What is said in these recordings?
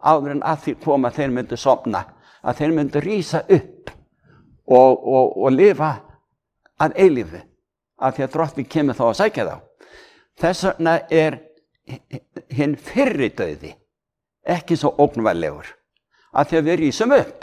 áður en að því koma þeir myndu sofna, að þeir myndu rísa upp og lifa að eilífu, af því að drottning kemur þá að sækja þá. Þess vegna hinn fyrri dauði ekki svo ógnvænlegur, af því að við rísum upp.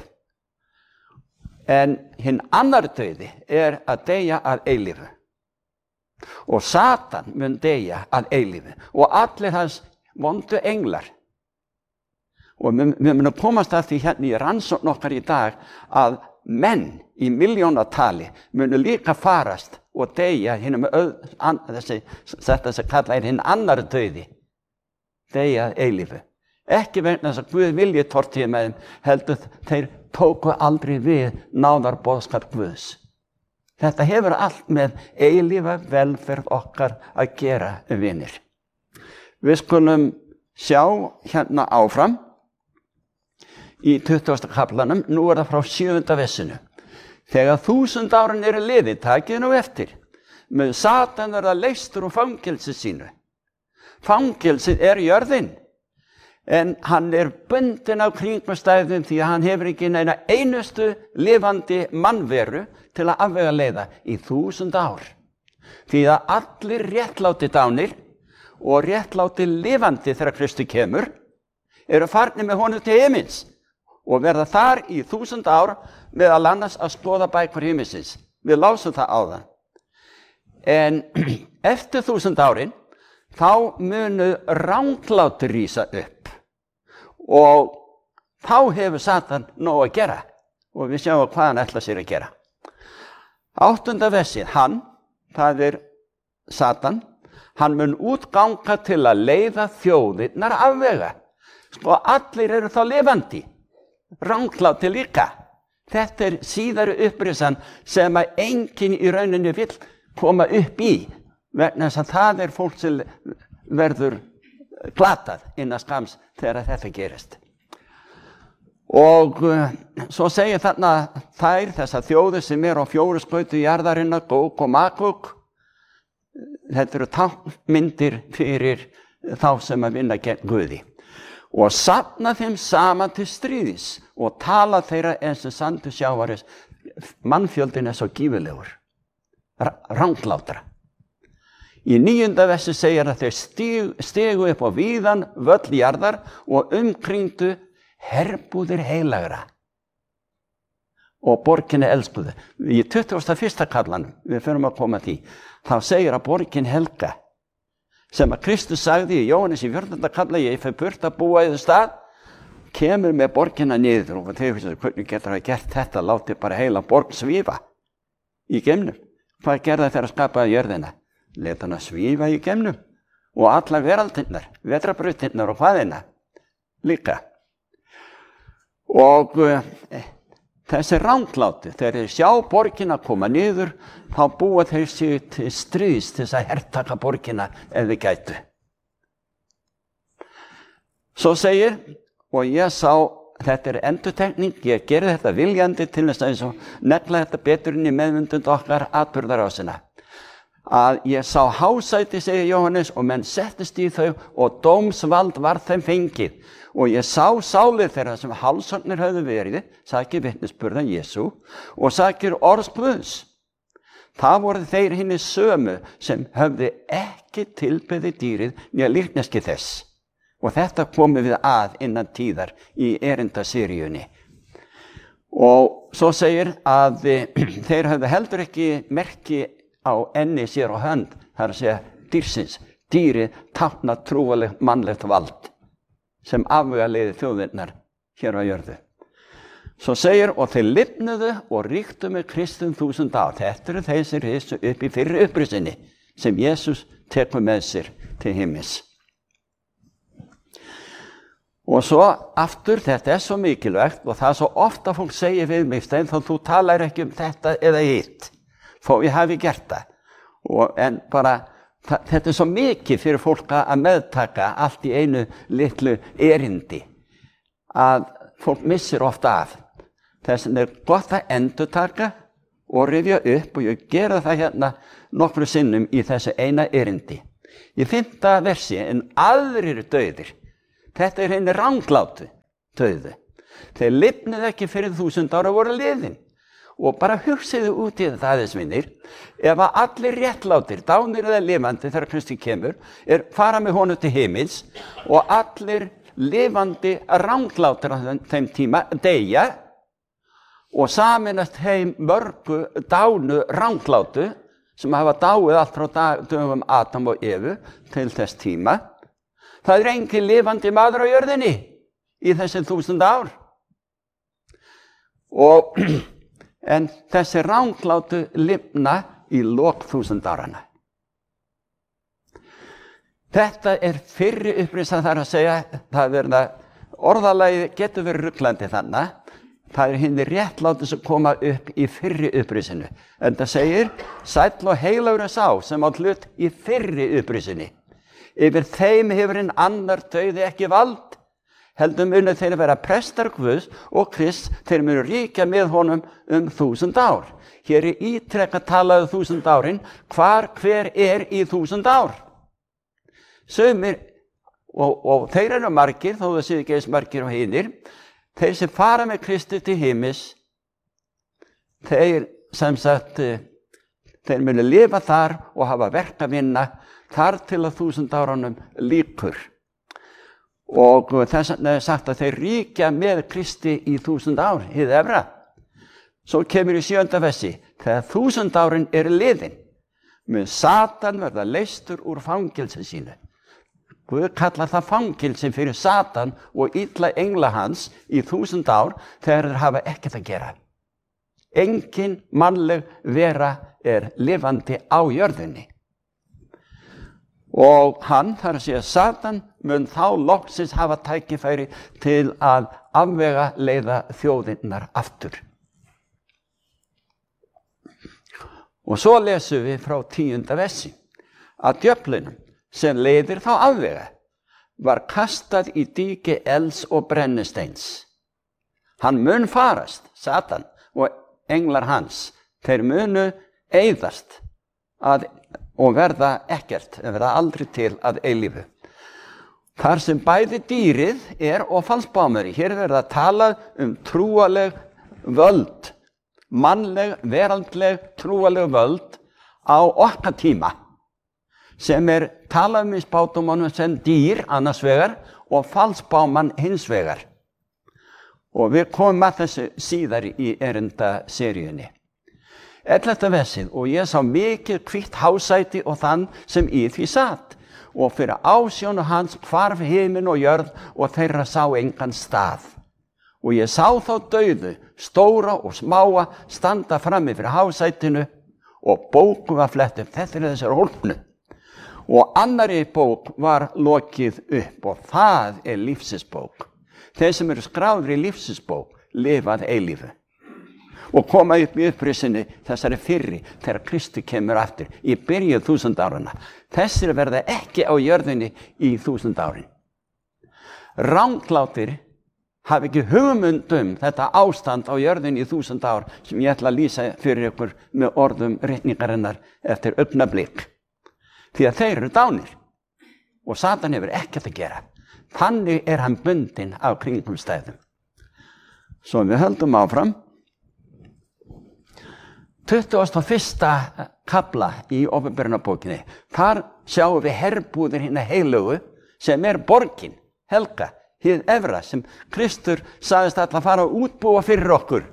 En hinn annar dauði að deyja að eilífu. Og Satan mun deyja að eilífu og allir hans vondu englar. Og við munum komast að því hérna í rannsókn okkar í dag að menn í milljónatali munu líka farast og deyja þetta sem kallað hinn annar dauði, deyja að eilífu. Ekki vegna þess að Guð vilji tortíð með þeim, heldur þeir tóku aldrei við náðarboðskap Guðs. Þetta hefur allt með eilífa velferð okkar að gera, vinir. Við skulum sjá hérna áfram í 20. kaflanum, nú það frá 7. versinu. Þegar 1000 árin eru liðin, takið nú eftir, með Satan það leystur úr fangelsi sínu. Fangelsið jörðin. En hann bundinn af kringumstæðum því að hann hefur ekki neina einustu lifandi mannveru til að afvegaleiða í 1000 ár. Því að allir réttláti dánir og réttláti lifandi þegar Kristi kemur eru farnir með honum til himins og verða þar í 1000 ár meðal annars að skoða bækur himinsins. Við lásum það áðan. En eftir 1000 árin þá munu ranglátir rísa upp. Og þá hefur Satan nóg að gera og við sjáum hvað hann ætlar sér að gera. 8. versið, það Satan, hann mun útganga til að leiða þjóðirnar afvega. Sko allir eru þá lifandi, ranglátir líka. Þetta síðari upprisan sem að enginn í rauninni vill koma upp í, vegna þess að það fólk sem verður glatað innan skams þegar þetta gerist. Og svo segir þarna þessar þjóðir sem á 4 skautum jarðarinnar, Góg og Magog, þetta eru táknmyndir fyrir þá sem að vinna gegn Guði. Og safna þeim saman til stríðis og tala þeirra eins og sandur sjávaris, mannfjöldin svo gífurlegur, ranglátra. Í 9. versi segir að þeir stigu upp á víðan völl jarðar og umkringdu herbúðir heilagra og borginni elskuðu. Í 21. kaflanum, við förum að koma því, þá segir að borgin helga, sem að Kristus sagði í Jóhannes í 14. kafla, ég fer burt að búa í þessu stað, kemur með borginna niður og þeir finnst að hvernig getur það gert þetta, látið bara heila borg svífa í geimnum. Hvað gerða þeir að skapa jörðina? Leta hann að svífa í geimnum og allar veraldinnar, vetrarbrautinnar og hvaðina líka. Og þessi rangláti, þegar þeir sjá borgina koma niður, þá búa þeir sig til stríðs til þess að hertaka borgina ef þeir gætu. Svo segir, og ég sá, þetta endurtekning, ég gerði þetta viljandi til þess að negla þetta betur inn í meðmyndund okkar atburðarásina. Að ég sá hásæti, segir Jóhannes, og menn settist í þau og dómsvald var þeim fengið. Og ég sá sálir þeirra sem hálshornir höfðu verið, sakir vitnisburðan Jesú og sakir orðs Guðs. Það voru þeir hinni sömu sem höfðu ekki tilbeðið dýrið né líkneski þess. Og þetta komum við að innan tíðar í erindaseríunni. Og svo segir að þeir höfðu heldur ekki merki á enni sér og hönd, það að segja dýrsins. Dýrið táknar trúalegt mannlegt vald sem afvegaleiði þjóðirnar hér á jörðu. Svo segir, og þeir lifnuðu og ríktu með Kristum 1000 ár. Þetta eru þeir sem risu upp í fyrri upprisinni sem Jesús tekur með sér til himins. Og svo aftur, þetta svo mikilvægt og það svo ofta fólk segir við mig, Steinþór, þú talar ekki þetta eða hitt. Þó ég hafi gert það. En bara, þetta svo mikið fyrir fólk að meðtaka allt í einu litlu erindi, að fólk missir ofta af. Þess vegna gott að endurtaka og rifja upp, og ég gera það hérna nokkru sinnum í þessu eina erindi. Í 5. versi, en aðrir dauðir, þetta henni ranglátu, dauðu. Þeir lifnuðu ekki fyrir 1000 ára voru liðin. Og bara hugsiðu út í þetta aðeins vinir, ef að allir réttlátir, dánir eða lifandi þegar Kristi kemur, fara með honum til himins og allir lifandi ranglátir á þeim tíma deyja og saminast heim mörgu dánu ranglátu sem hafa dáið allt frá dögum Adam og Evu til þess tíma. Það engin lifandi maður á jörðinni í þessi 1000 ár. En þessi ranglátu lifna í lok 1000 áranna. Þetta fyrri upprisa þar að segja, orðalagi getur verið ruglandi þannig, það hinir réttlátu sem koma upp í fyrri upprisinu. En það segir, sæll og heilagur sá sem á hlut í fyrri upprisinni. Yfir þeim hefur hinn annar dauði ekki vald, heldur munu þeir vera prestar Guðs og Krist, þeir munu ríkja með honum 1000 ár. Hér ítrekka talað 1000 árin, hver í 1000 ár. Sumir, og þeir eru margir, þó það séu ekki eins margir og hinir, þeir sem fara með Kristi til himis, þeir sem sagt, þeir munu lifa þar og hafa verk að vinna þar til að 1000 áranum líkur. Og þess vegna sagt að þeir ríkja með Kristi í 1000 ár, hið efra. Svo kemur í 7. versi, þegar 1000 árin liðin, mun Satan verða leystur úr fangelsi sínu. Guð kallar það fangelsi fyrir Satan og illa engla hans í 1000 ár þegar þeir hafa ekkert að gera. Engin mannleg vera lifandi á jörðinni. Og hann, þar að segja Satan, mun þá loksins hafa tækifæri til að afvega leiða þjóðirnar aftur. Og svo lesum við frá 10. versi að djöflinum sem leiðir þá afvega var kastað í dýki elds og brennisteins. Hann mun farast, Satan og englar hans, þeir munu eyðast og verða ekkert, verða aldrei til að eilífu. Þar sem bæði dýrið og falsbámeri, hér verða að tala trúaleg völd, mannleg, veraldleg, trúaleg völd á okkar tíma, sem talað í spádómunum sem dýr annars vegar og falsbáman hins vegar. Og við komum að þessu síðar í erindaseríunni. 11. versið, og ég sá mikið hvítt hásæti og þann sem í því sat, og fyrir ásjónu hans hvarf himinn og jörð og þeirra sá engan stað. Og ég sá þá dauðu, stóra og smáa, standa frammi fyrir hásætinu og bókum var flett upp. Þetta þessar hólpnu. Og annarri bók var lokið upp og það lífsins-bók. Þeir sem skráðir í lífsins-bók lifað eilífu. Og koma upp í upprisinni þessari fyrri þegar Kristi kemur aftur í byrju 1000 áranna. Þessir verða ekki á jörðinni í 1000 árin. Ranglátir hafi ekki hugmynd þetta ástand á jörðinni í 1000 ár sem ég ætla að lýsa fyrir ykkur með orðum ritningarinnar eftir augnablik. Því að þeir eru dánir og Satan hefur ekkert að gera. Þannig hann bundinn af kringumstæðum. Svo við höldum áfram. 21. kafla í Opinberunarbókinni. Þar sjáum við herbúðir hinna heilögu sem borgin, Helga, hið efra, sem Kristur sagðist að fara að útbúa fyrir okkur.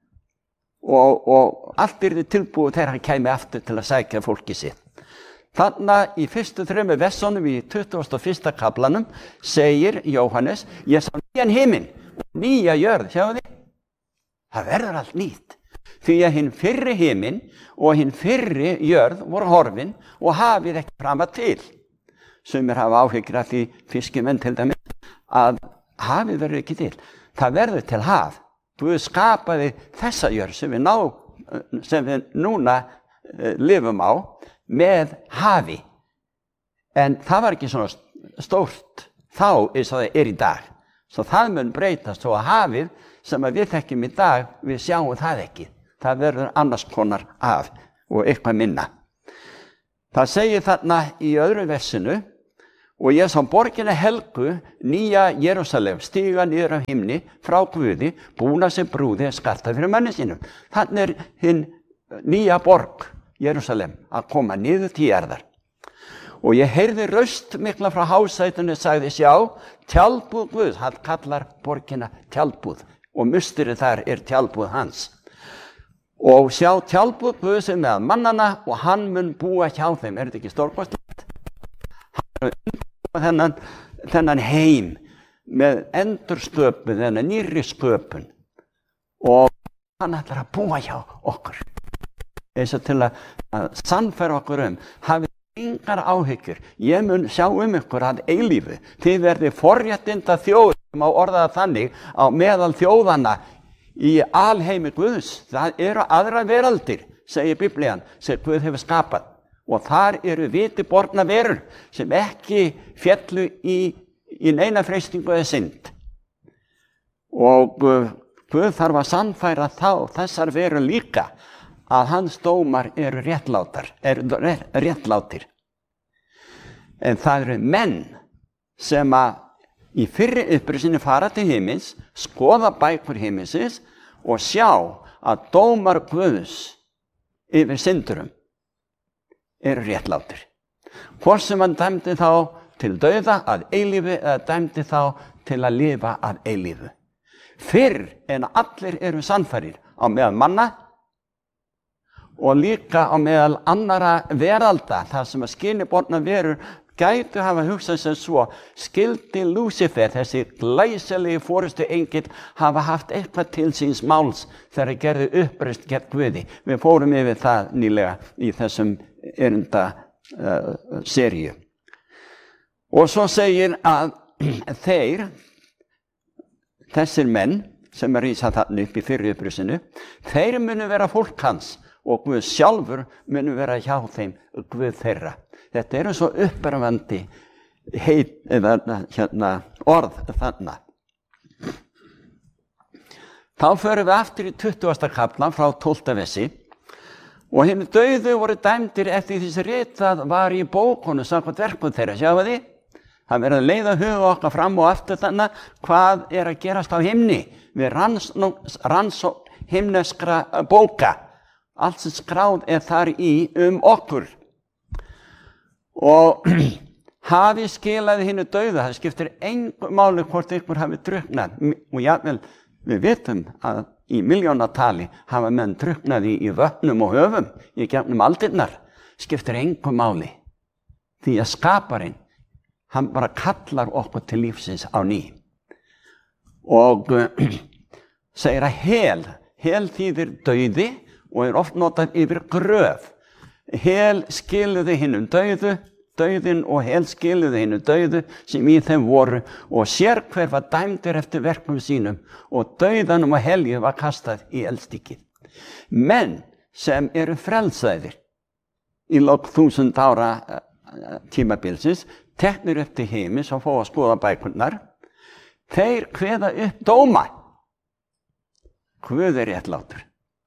Og allt tilbúið þegar hann kæmi aftur til að sækja fólki sitt. Þannig í fyrstu 3 versunum í 21. kaflanum segir Jóhannes, ég sá nýjan himinn og nýja jörð, sjáu þið? Það verður allt nýtt. Því að hinn fyrri himinn og hinn fyrri jörð voru horfin og hafið ekki frama til. Sumir hafa áhyggjur af því fiskimenn til dæmis að hafið verður ekki til. Það verður til haf. Guð skapaði þessa jörð sem við núna lifum á með hafi. En það var ekki svona stórt þá eins og það í dag. Svo það mun breytast svo að hafið sem við þekkjum í dag, við sjáum það ekki. Það verður annars konar haf og eitthvað minna. Það segir þarna í öðru versinu, Og ég sá borgina helgu, nýja Jerúsalem, stíga niður af himni frá Guði, búna sem brúði skarta fyrir manni sínum. Þannig hinn nýja borg, Jerúsalem, að koma niður til jarðar. Og ég heyrði raust mikla frá hásætinu, sagði, sjá, tjaldbúð Guðs, hann kallar borgina tjaldbúð og musterið þar tjaldbúð hans. Og sjá, tjaldbúð Guðs meðal mannana og hann mun búa hjá þeim. Þetta ekki stórkostlegt? Hann þennan heim með endursköpun, þennan nýrri sköpun og hann ætlar að búa hjá okkur. Eins og til að sannfæra okkur hafið engar áhyggjur. Ég mun sjá ykkur að eilífu. Þið verðið forréttinda þjóð, sem á orðaða þannig, á meðal þjóðanna í alheimi Guðs. Það eru aðrar veraldir, segir Biblían, sem Guð hefur skapað. Og þar eru viti borna verur sem ekki féllu í neina freistingu eða synd. Og Guð þarf að sannfæra þessar verur líka að hans dómar eru réttlátir. En það eru menn sem að í fyrri upprisinu fara til himins, skoða bækur himinsins og sjá að dómar Guðs yfir syndurum eru réttlátir. Hvort sem hann dæmdi þá til dauða að eilífu eða dæmdi þá til að lifa að eilífu. Fyrr en allir eru sannfærir á meðal manna og líka á meðal annara veralda, þar sem að skynjaborna verur gætu hafa hugsað sem svo, skyldi Lúsifer, þessi glæsilegi forystu engill, hafa haft eitthvað til síns máls þegar þeir gerðu uppreisn gegn Guði. Við fórum yfir það nýlega í þessum seríu. Og svo segir að þessir menn sem rísa þarna upp í fyrri uppreisinu, þeir munu vera fólk hans og Guð sjálfur munu vera hjá þeim, Guð þeirra. Þetta eru svo uppörvandi orð þarna. Þá förum við aftur í 20. kafla frá 12. versi og hinn dauðu voru dæmdir eftir því sem ritað var í bókunum samkvæmt verkum þeirra. Sjáu þið? Það verður að leiða huga okkar fram og aftur þannig hvað að gerast á himni við rannsókn himneskra bóka. Allt sem skráð þar í okkur. Og hafi skilaði hinnu dauða, það skiptir engu máli hvort ykkur hafi drukknað. Og jafnvel, við vitum að í milljónatali hafa menn drukknað í vötnum og höfum, í gegnum aldirnar, skiptir engu máli. Því að skaparinn, hann bara kallar okkur til lífsins á ný. Og segir að hel þýðir dauði og oft notað yfir gröf. Hel skiluðu hinnum dauðin og hel skiluðu hinnum dauðu sem í þeim voru og sér hver var dæmdur eftir verkum sínum og dauðanum og helju var kastað í eldstykið. Menn sem eru frelsaðir í lok 1000 ára tímabilsins, teknir upp til himins og fá að skoða bækurnar, þeir kveða upp dóma. Guð réttlátur.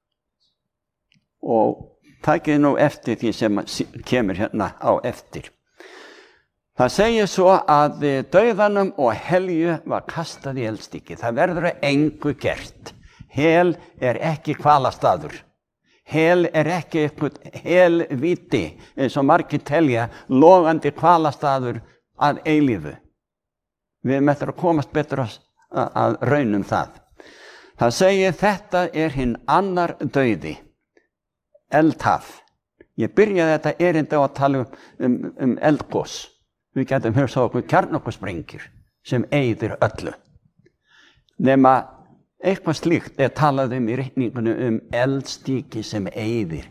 Og takið nú eftir því sem kemur hérna á eftir. Það segir svo að dauðanum og helju var kastað í eldstykið. Það verður engu gert. Hel ekki hvalastaður. Hel ekki eitthvað helvíti, eins og margir telja, logandi hvalastaður að eilífu. Við erum eftir að komast betur að raunum það. Það segir þetta hinn annar dauði. Eldhaf. Ég byrjaði þetta erindi á að tala eldgos. Við getum hugsað okkur kjarnorkusprengjur sem eyðir öllu. Nema eitthvað slíkt talað í ritningunum eldstykki sem eyðir.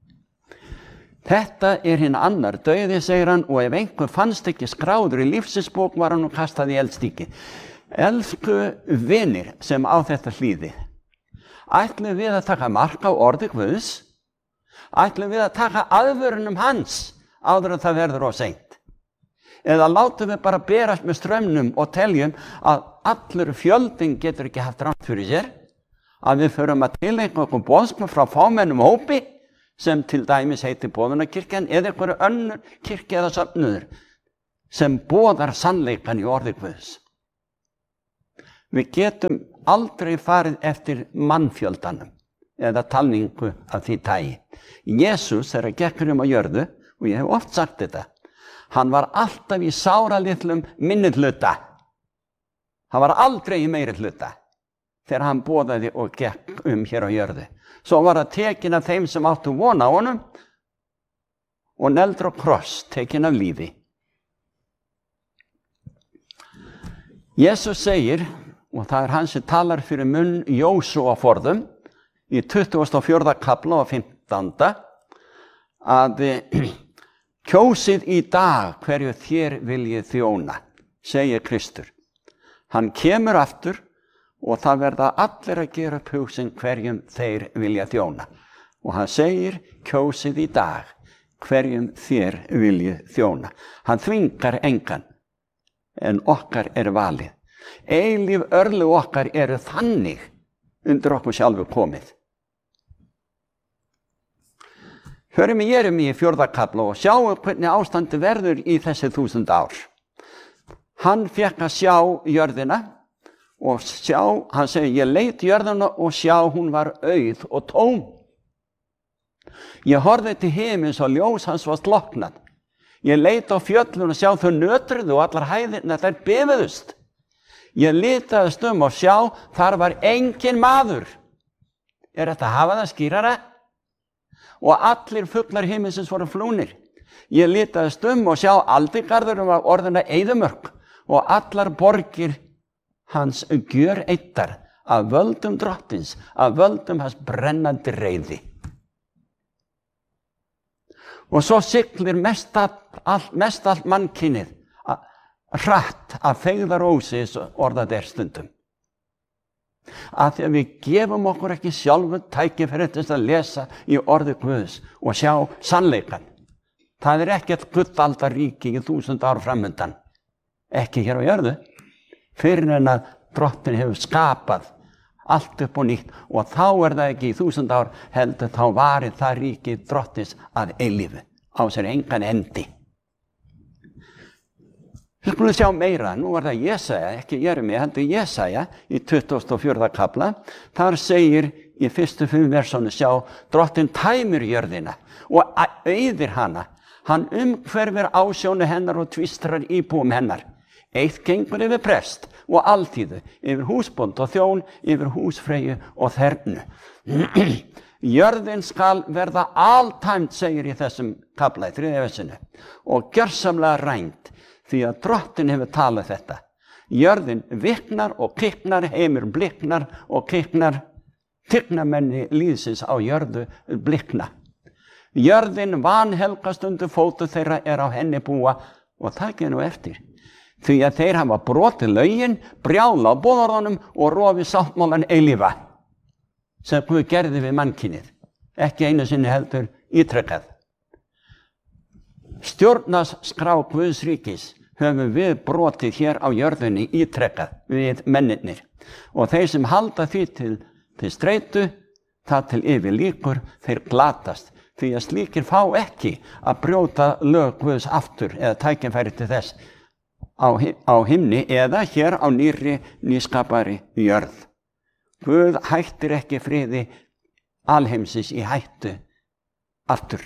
Þetta hinn annar dauði, segir hann, og ef einhver fannst ekki skráður í lífsins bók var hann kastað í eldstykki. Elsku vinir sem á þetta hlýðið, ætlum við að taka mark á orði Guðs? Ætlum við að taka aðvörunum hans áður að það verður of seint? Eða látum við bara berast með straumnum og teljum að allur fjöldinn getur ekki haft rangt fyrir sér? Að við förum að tileinka okkur boðskap frá fámennum hópi sem til dæmis heitir Boðunarkirkjan eða einhverju önnur kirkja eða söfnuður sem boðar sannleikan í orði Guðs. Við getum aldrei farið eftir mannfjöldanum eða talningu af því tagi. Jesús þegar gekkur á jörðu, og ég hef oft sagt þetta, hann var alltaf í sáralitlum minnihluta. Hann var aldrei í meiri hluta þegar hann boðaði og gekk hér á jörðu. Svo var það tekin af þeim sem áttu von á honum og negldur á kross, tekin af lífi. Jesus segir, og það hann sem talar fyrir munn Jósúa forðum, í 24. kapla og 15. að kjósið í dag hverju þér viljið þjóna, segir Kristur. Hann kemur aftur og það verða allir að gera upp hug sinn hverjum þeir vilja þjóna. Og hann segir, kjósið í dag hverjum þér viljið þjóna. Hann þvingar engan, en okkar er valið. Eilíf örlög okkar eru þannig undir okkur sjálfu komið. Hörum í Jeremíu 4. kapla og sjáum hvernig ástandi verður í þessi 1000 ár. Hann fékk að sjá jörðina og sjá, hann segir, ég leit jörðina og sjá hún var auð og tóm. Ég horfði til himins og ljós hans var slokknað. Ég leit á fjöllun og sjá þau nötruðu og allar hæðirnar þær bifuðust. Ég litaðist og sjá, þar var engin maður. Er þetta að hafa það skýrara? Og allir fuglar himinsins voru flúnir. Ég litaðist og sjá, aldingarðurinn var orðin að eyðimörk og allar borgir hans gjöreittar af völdum drottins, af völdum hans brennandi reiði. Og svo siglir mest allt mannkynið hratt af feigðarósi, orðað stundum. Að því að við gefum okkur ekki sjálfu tækifæri til að lesa í orði Guðs og sjá sannleikan. Það er ekkert gullaldaríki í 1000 ár framundan. Ekki hér á jörðu. Fyrir en að drottin hefur skapað allt upp og nýtt og þá er það ekki í 1000 ár heldur þá varið það ríki drottins að eilífu á sér engan endi. Við skulum sjá meira, nú er það Jesaja, ekki Jeremíu, heldur Jesaja í 24. kapla. Þar segir í fyrstu 5 versunum, sjá, drottin tæmir jörðina og eyðir hana. Hann umhverfir ásjónu hennar og tvistrar íbúum hennar. Eitt gengur yfir prest og alþýðu, yfir húsbónd og þjón, yfir húsfreyju og þernu. Jörðin skal verða altæmd, segir í þessum kapla í 3. versinu, og gjörsamlega rænd, því að drottin hefur talað þetta. Jörðin viknar og kiknar, heimur bliknar og kiknar, tignamenni líðsins á jörðu blikna. Jörðin vanhelgast undir fótu þeirra er á henni búa og takið nú eftir. Því að þeir hafa brotið lögin, brjála á boðorðunum og rofið sáttmálan eilífa sem Guð gerði við mannkynið. Ekki einu sinni heldur ítrekkað. Stjórnarskrá Guðs ríkis höfum við brotið hér á jörðunni ítrekkað við mennirnir. Og þeir sem halda því til streitu, það til yfir líkur, þeir glatast. Því að slíkir fá ekki að brjóta lög Guðs aftur eða tækifæri til þess á himni eða hér á nýskapari jörð. Guð hættir ekki friði alheimsins í hættu aftur.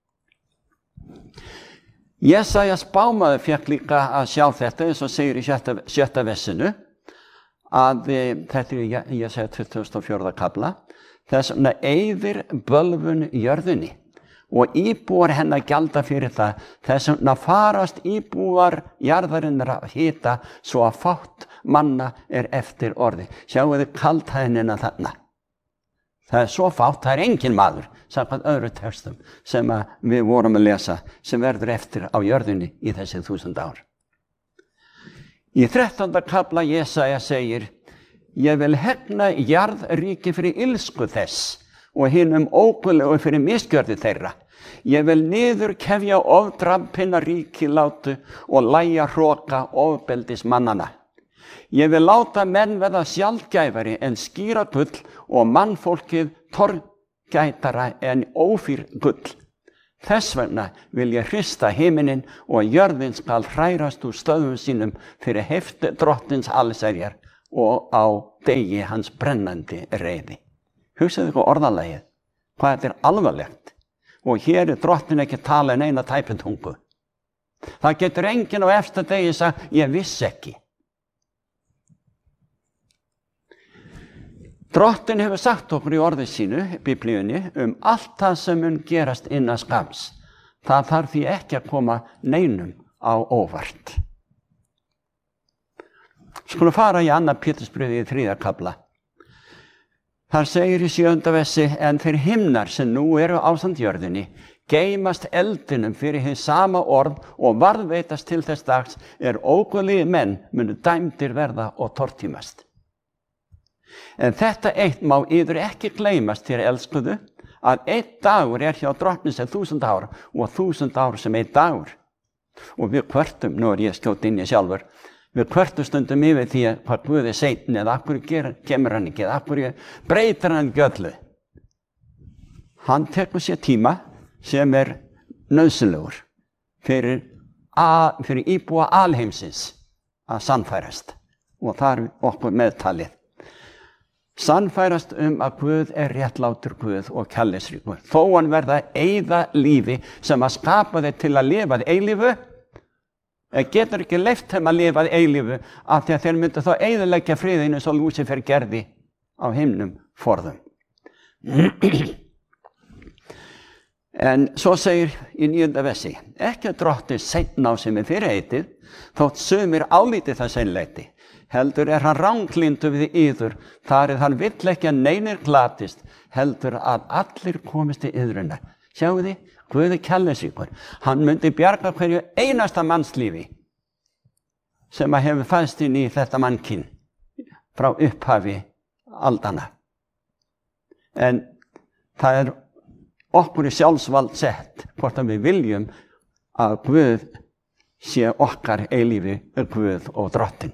Jesaja spámaður fékk líka að sjá þetta, eins og segir í 7. versinu, að þetta er Jesaja 24. kapla, þess vegna eyðir bölvun jörðunni og íbúar hennar gjalda fyrir það, þess vegna farast íbúar jarðarinnar að hita svo að fátt manna er eftir orði. Sjáu þið kaldhæðnina þarna. Það er svo fátt, það er engin maður, samkvæmt öðru textum sem við vorum að lesa, sem verður eftir á jörðinni í þessi 1000 ár. Í 13. kapla Jesaja segir, ég vil hegna jarðríki fyrir ilsku þess og hinum óguðlegu fyrir misgjörði þeirra. Ég vil niðurkefja ofdrampinna ríkilátu og lægja hroka ofbeldis mannana. Ég vil láta menn verða sjaldgæfari en skýra gull og mannfólkið torgætara en ófýr gull. Þess vegna vil ég hrista himinin og jörðin skal hrærast úr stöðum sínum fyrir hefti drottins allsherjar og á degi hans brennandi reiði. Hugsaðu ykkur orðalagið, hvað þetta er alvarlegt. Og hér er drottin ekki að tala en eina tæpitungu. Það getur enginn á efsta degi sagt, ég vissi ekki. Drottin hefur sagt okkur í orði sínu, biblíunni, allt það sem mun gerast innan skamms. Það þarf því ekki að koma neinum á óvart. Skulum fara í 2. Pétursbréfið í 3. kafla. Þar segir í 7. versi, en þeir himnar sem nú eru ásamt jörðinni, geymast eldinum fyrir hið sama orð og varðveitast til þess dags óguðlegir menn munu dæmdir verða og tortímast. En þetta eitt má yður ekki gleymast þér elskuðu, að einn dagur hjá drottni sem 1000 ár og 1000 ár sem einn dagur. Og við kvörtum, nú ég skjótt inn í sjálfur, við kvörtum stundum yfir því að hvað Guð er seinn eða af hverju kemur hann ekki, eða af hverju breytir hann ekki öllu. Hann tekur sér tíma sem nauðsynlegur fyrir íbúa alheimsins að sannfærast og það okkur meðtalið. Sannfærast að Guð er réttlátur Guð og kærleiksríkur. Þó hann verða að eyða lífi sem að skapa þeir til að lifa að eilífu, getur ekki leyft þeim að lifa að eilífu af því að þeir myndu þá eyðileggja friðinu svo Lúsífer gerði á himnum forðum. En svo segir í 9. versi, ekki að drottinn seinn á sem fyrirheitið, þótt sumir álítið það seinleiti. Heldur hann ranglyndur við yður, þar hann vill ekki að neinir glatist, heldur að allir komist í yðruna. Sjáu þið, Guð er kærleiksríkur. Hann myndi bjarga hverju einasta mannslífi sem að hefur fæðst inn í þetta mannkyn frá upphafi aldanna. En það okkur í sjálfsvald sett, hvort að við viljum að Guð sé okkar eilífi Guð og drottin.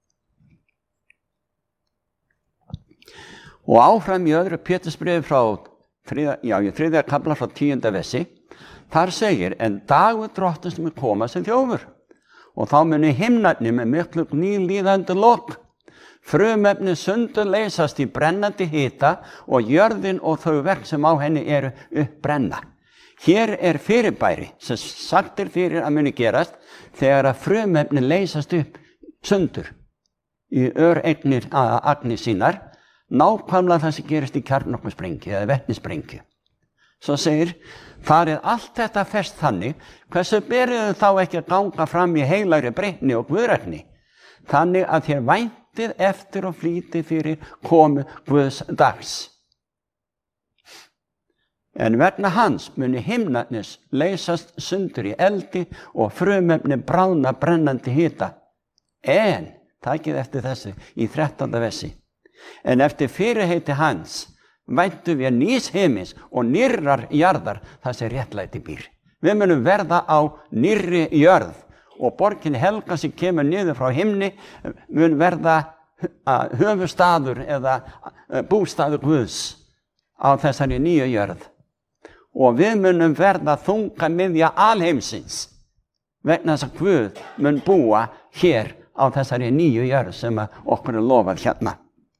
Og áfram í 2. Pétursbréfi frá 3. kafla frá 10. versi, þar segir, en dagur drottins mun koma sem þjófur, og þá muni himnarnir með miklu nýlíðandi lok, frumefni sundur leysast í brennandi hita og jörðin og þau verk sem á henni eru uppbrenna. Hér fyrirbæri sem sagt fyrir að muni gerast þegar að frumefni leysast upp sundur í öreignir agnir sínar, nákvæmlega það sem gerist í kjarnorkusprengju eða vetnisprengju. Svo segir, þar allt þetta fest þannig, hversu beriðu þá ekki að ganga fram í heilagri breytni og guðrækni, þannig að þér væntið eftir og flýtið fyrir komu Guðs dags. En vegna hans muni himnarnir leysast sundur í eldi og frumefni bráðna brennandi hita. En, takið eftir þessu í 13. versi, en eftir fyrirheiti hans væntum við nýs himins og nýrrar jarðar þar sem réttlæti býr. Við munum verða á nýrri jörð og borgin helga sem kemur niður frá himni mun verða höfuðstaður eða bústaður Guðs á þessari nýju jörð. Og við munum verða þunga miðja alheimsins vegna þess að Guð mun búa hér á þessari nýju jörð sem okkur lofað hérna.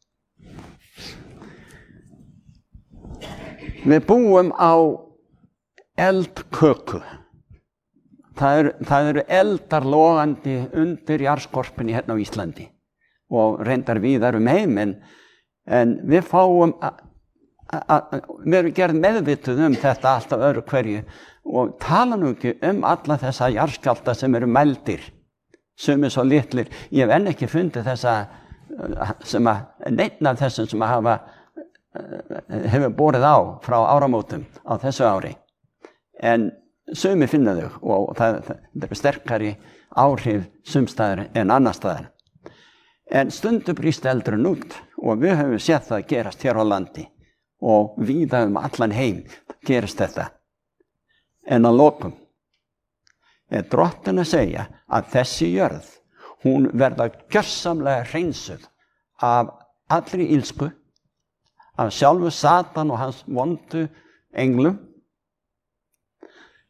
Við búum á eldköku. Það eru eldar logandi undir jarðskorpunni hérna á Íslandi og reyndar víðar heim, en við fáum við erum gerð meðvituð þetta alltaf öðru hverju og tala nú ekki alla þessa jarðskjálfta sem eru mældir, sumir svo litlir. Ég hef enn ekki fundið þessa sem neinn af þessum sem hefur borið á frá áramótum á þessu ári, en sumir finna þau og það eru sterkari áhrif sumstaðar en annar staðar. En stundum brýst eldurinn út og við höfum séð það gerast hér á landi og víða allan heim gerist þetta. En að lokum drottinn að segja að þessi jörð, hún verða gjörsamlega hreinsuð af allri illsku, af sjálfu Satan og hans vondu englum.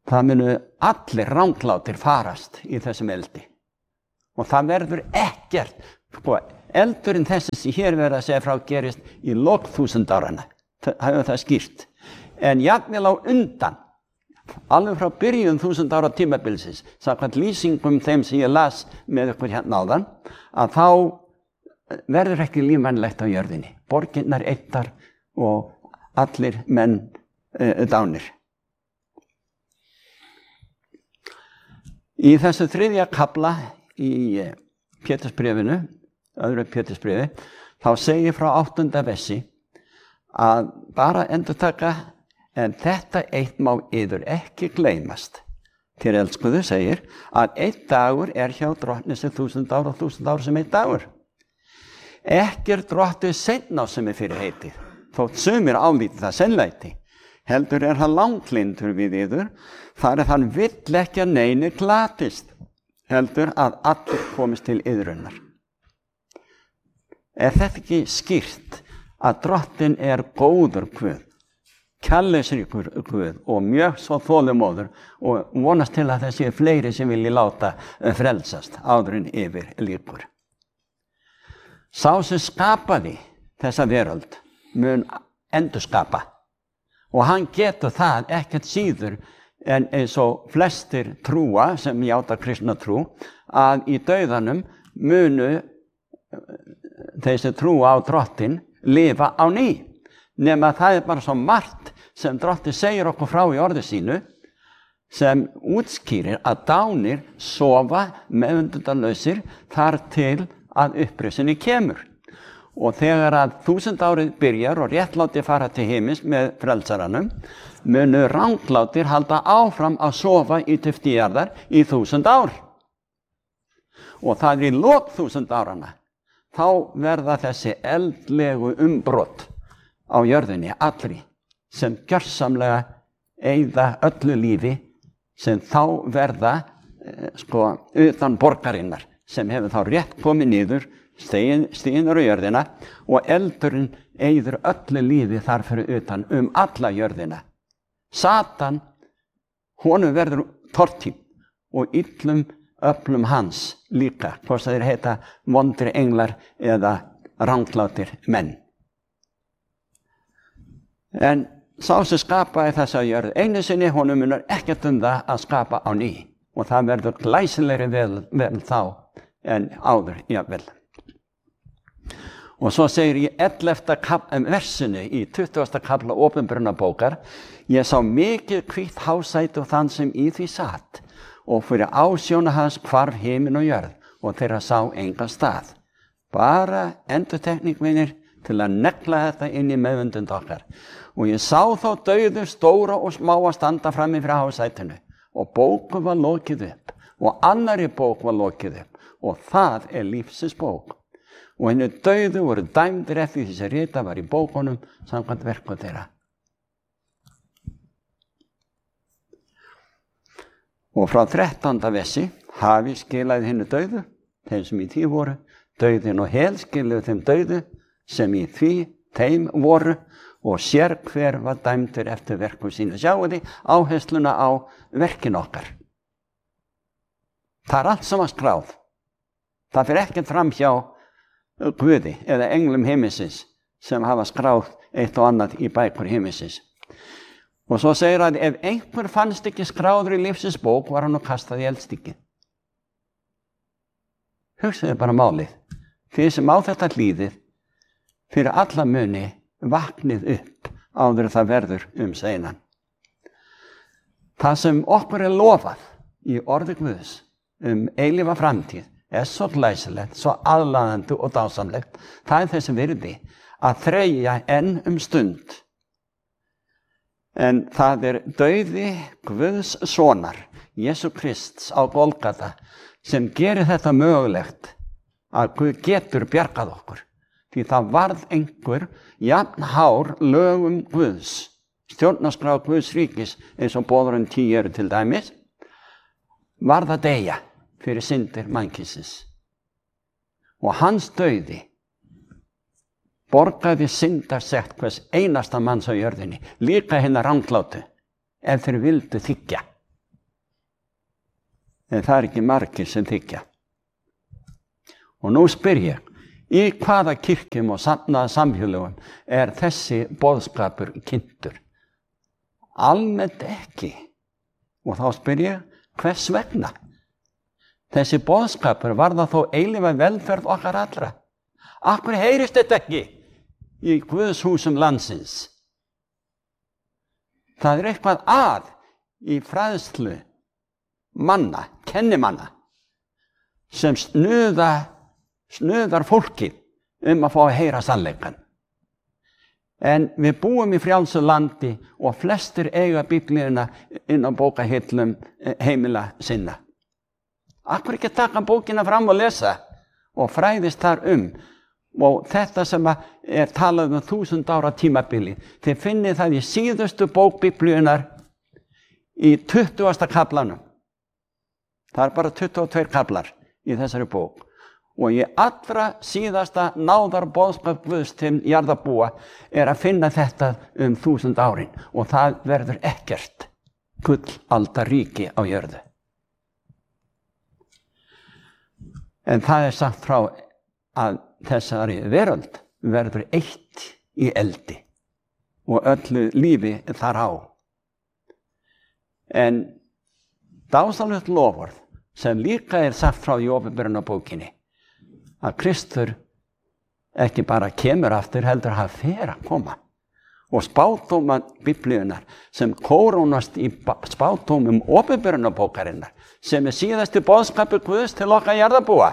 það munu allir ranglátir farast í þessum eldi. Og það verður ekkert, eldurinn þessi sem hér verður að segja frá gerist í lok 1000 áranna. Það hefur það skýrt. En jafnvel á undan, alveg frá byrjun 1000 ára tímabilsins, samkvæmt lýsingum þeim sem ég las með ykkur hérna áðan, að þá verður ekki lífvænlegt á jörðinni. Borginnar eittar og allir menn dánir. Í þessu 3. kafla í Pétursbréfinu, öðru Pétursbréfi, þá segir frá 8. versi að bara endurtaka, en þetta eitt má yður ekki gleymast. Þér elskuðu segir að einn dagur hjá drottni sem 1000 ár og 1000 ár sem einn dagur. Ekki drottið seinna sem fyrir heitið, þótt sumir álíti það seinlæti. Heldur hann langlindur við yður, þar hann vill ekki að neini glatist, heldur að allir komist til yðrunnar. Þetta ekki skýrt að drottin góður Guð, kærleiksríkur Guð og mjög svo þolinmóður og vonast til að það sé fleiri sem vilji láta frelsast áður en yfir lýkur. Sá sem skapaði þessa veröld mun endurskapa. Og hann getur það ekkert síður en eins og flestir trúa sem játa kristna trú að í dauðanum munu þeir sem trúa á drottin lifa á ný. Nema það bara svo margt sem drottin segir okkur frá í orði sínu sem útskýrir að dánir sofa meðvitundarlausir þar til að upprisunni kemur. Og þegar að 1000 árið byrjar og réttlátir fara til himins með frelsaranum, munu ranglátir halda áfram að sofa í tyfti jarðar í 1000 ár. Og það í lok 1000 áranna, þá verða þessi eldlegu umbrot á jörðinni allri, sem gjörsamlega eyða öllu lífi, sem þá verða utan borgarinnar, sem hefur þá rétt komið niður, stíðinur á jörðina og eldurinn eyður öllu lífi þar fyrir utan alla jörðina. Satan, honum verður tortíð og illum öflum hans líka, hvort þeir heita vondri englar eða ranglátir menn. En sá sem skapaði þessa jörð einu sinni, honum munar ekkert það að skapa á ný og það verður glæsilegri vel þá en áður jafnvel. Og svo segir í 11. versinu í 20. kafla Opinberunarbókar: ég sá mikið hvítt hásæti og þann sem í því satt, og fyrir ásjóna hans hvarf himinn og jörð, og þeirra sá engan stað. Bara endurtekning vinir til að negla þetta inn í meðvundund okkar. Og ég sá þá dauðu stóra og smáa standa frammi fyrir hásætinu, og bóku var lokið upp, og annarri bók var lokið upp, og það lífsins bók. Og henni dauðu voru dæmdir eftir því sem rita var í bókunum samkvæmt verkum þeirra. Og frá 13. versi hafi skilaði henni dauðu, þeim sem í því voru, dauðin og hel skiluðu þeim dauðu sem í þeim voru, og sér hver var dæmdur eftir verkum sínu. Sjáuði áhersluna á verkin okkar. Það allt saman skráð. Það fyrir ekkert fram hjá Guði eða englum himinsins sem hafa skráð eitt og annað í bækur himinsins. Og svo segir að ef einhver fannst ekki skráður í lífsins bók, var hann kastað í eldstykki. Hugsaðu bara málið. Þið sem á þetta hlýðið, fyrir alla muni vaknið upp áður það verður seinan. Það sem okkur lofað í orði Guðs eilífa framtíð svo glæsilegt, svo aðlaðandi og dásamlegt. Það þessi virði að þreyja enn stund. En það dauði Guðs sonar, Jesú Krists á Golgata, sem gerir þetta mögulegt að Guð getur bjargað okkur. Því það varð einhver jafnhár lögum Guðs, stjórnarskrá Guðs ríkis, eins og boðurinn 10 til dæmis, varð að deyja fyrir syndir mannkynsins. Og hans dauði borgaði syndarsekt hvers einasta manns á jörðinni, líka hinna ranglátu, ef þeir vildu þiggja en það ekki margir sem þykja. Og nú spyr ég, í hvaða kirkjum og samfélögum þessi boðskapur kynntur? Almennt ekki. Og þá spyr ég, hvers vegna? Þessi boðskapur var það þó eilífa velferð okkar allra. Af hverju heyrist þetta ekki í Guðs húsum landsins? Það eitthvað að í fræðslu manna, kennimanna, sem snuðar fólkið að fá að heyra sannleikann. En við búum í frjálsu landi og flestir eiga Biblíuna inn á bókahillum heimila sinna. Af hverju ekki taka bókina fram og lesa og fræðist þar og þetta sem talað 1000 ára tímabili, þið finnið það í síðustu bók Biblíunar í 20. kaflanum. Það bara 22 kaflar í þessari bók. Og í allra síðasta náðarboðskap Guðs til jarðarbúa að finna þetta 1000 árin. Og það verður ekkert gullaldaríki á jörðu. En það sagt frá að þessari veröld verður eitt í eldi og öllu lífi þar á. En dásamlegt loforð sem líka sagt frá í Opinberunarbókinni, að Kristur ekki bara kemur aftur, heldur hann fer að koma. Og spádómar Biblíunar sem kórónast í spádómum Opinberunarbókarinnar, sem síðasti boðskapur Guðs til okkar jarðarbúa,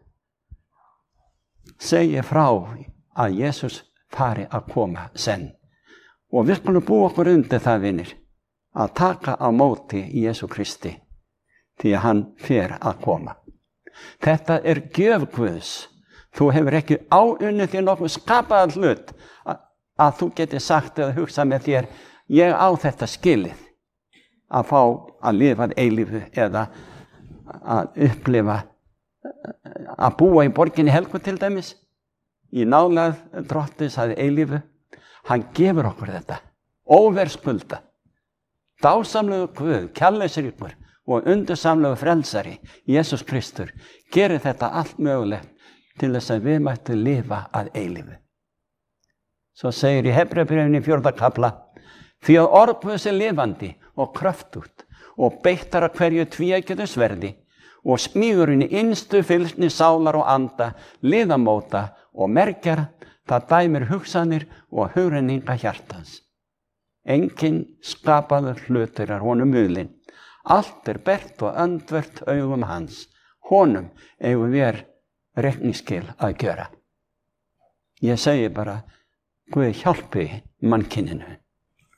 segir frá að Jesús fari að koma senn. Og við skulum búa okkur undir það, vinir, að taka á móti Jesú Kristi, því að hann fer að koma. Þetta gjöf Guðs. Þú hefur ekki áunnið þér nokkuð skapaðan hlut að þú geti sagt eða hugsað með þér, ég á þetta skilið að fá að lifa eilífu eða að upplifa að búa í borginni helgu til dæmis, í nálægð Drottins að eilífu. Hann gefur okkur þetta, óverðskulda. Dásamlegu Guð, kærleiksríkur og undursamlegu frelsari, Jesús Kristur, gerir þetta allt mögulegt til þess að við mættum lifa að eilífu. Svo segir í Hebreabréfinu 4. kafla, því að orð Guðs lifandi og kröftugt og beittar að hverju tvíeggjuðu sverði og smígurinn í innstu fylgsni sálar og anda, liðamóta og merkjar, það dæmir hugsanir og hugrenninga hjartans. Enginn skapaður hlutur honum mulinn. Allt bert og öndvert augum hans. Honum eigum við reikningsskil að gjöra. Ég segi bara, Guð hjálpi mannkyninu.